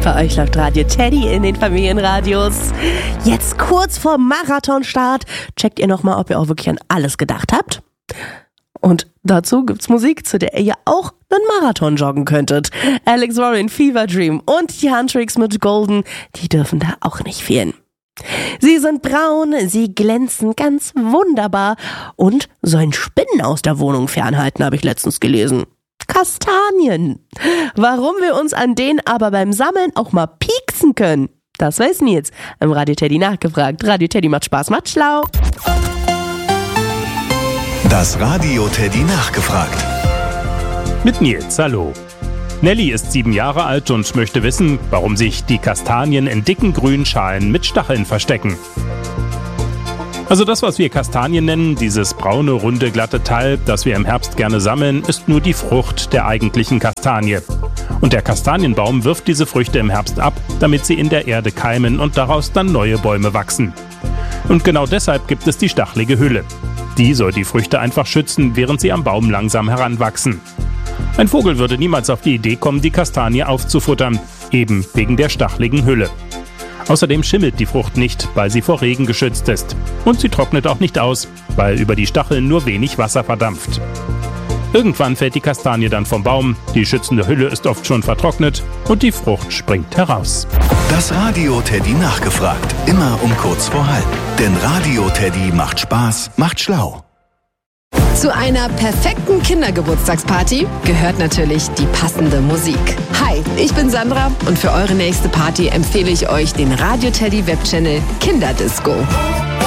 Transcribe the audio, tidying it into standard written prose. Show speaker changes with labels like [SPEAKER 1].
[SPEAKER 1] Für euch läuft Radio Teddy in den Familienradios. Jetzt kurz vor Marathonstart. Checkt ihr nochmal, ob ihr auch wirklich an alles gedacht habt. Und dazu gibt's Musik, zu der ihr auch einen Marathon joggen könntet. Alex Warren, Fever Dream und die Huntrix mit Golden, die dürfen da auch nicht fehlen. Sie sind braun, sie glänzen ganz wunderbar und sollen Spinnen aus der Wohnung fernhalten, habe ich letztens gelesen. Kastanien. Warum wir uns an denen aber beim Sammeln auch mal pieksen können, das weiß Nils im Radio Teddy nachgefragt. Radio Teddy macht Spaß, macht schlau.
[SPEAKER 2] Das Radio Teddy nachgefragt.
[SPEAKER 3] Mit Nils, hallo. Nelly ist 7 Jahre alt und möchte wissen, warum sich die Kastanien in dicken grünen Schalen mit Stacheln verstecken. Also das, was wir Kastanien nennen, dieses braune, runde, glatte Teil, das wir im Herbst gerne sammeln, ist nur die Frucht der eigentlichen Kastanie. Und der Kastanienbaum wirft diese Früchte im Herbst ab, damit sie in der Erde keimen und daraus dann neue Bäume wachsen. Und genau deshalb gibt es die stachelige Hülle. Die soll die Früchte einfach schützen, während sie am Baum langsam heranwachsen. Ein Vogel würde niemals auf die Idee kommen, die Kastanie aufzufuttern, eben wegen der stacheligen Hülle. Außerdem schimmelt die Frucht nicht, weil sie vor Regen geschützt ist. Und sie trocknet auch nicht aus, weil über die Stacheln nur wenig Wasser verdampft. Irgendwann fällt die Kastanie dann vom Baum, die schützende Hülle ist oft schon vertrocknet und die Frucht springt heraus.
[SPEAKER 2] Das Radio Teddy nachgefragt, immer um kurz vor halb. Denn Radio Teddy macht Spaß, macht schlau.
[SPEAKER 4] Zu einer perfekten Kindergeburtstagsparty gehört natürlich die passende Musik. Hi, ich bin Sandra und für eure nächste Party empfehle ich euch den Radio Teddy Webchannel Kinderdisco.